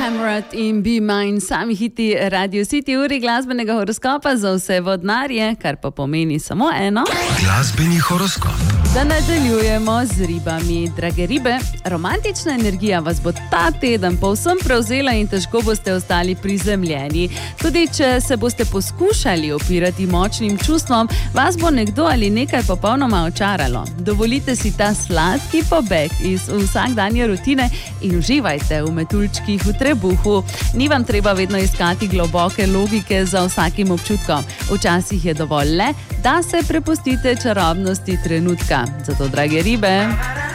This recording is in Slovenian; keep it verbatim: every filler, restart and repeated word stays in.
Hammered in Be Mine, sami hiti Radio City, uri glasbenega horoskopa za vse vodnarje, kar pa pomeni samo eno. Glasbeni horoskop. Da nadaljujemo z ribami. Drage ribe, romantična energija vas bo ta teden povsem prevzela in težko boste ostali prizemljeni. Tudi če se boste poskušali opirati močnim čustvom, vas bo nekdo ali nekaj popolnoma očaralo. Dovolite si ta sladki pobeg iz vsakdanje rutine in uživajte v metuljčkih v trebuhu. Ni vam treba vedno iskati globoke logike za vsakim občutkom. Včasih je dovolj le, da se prepustite čarobnosti trenutka. Zato, drage ribe,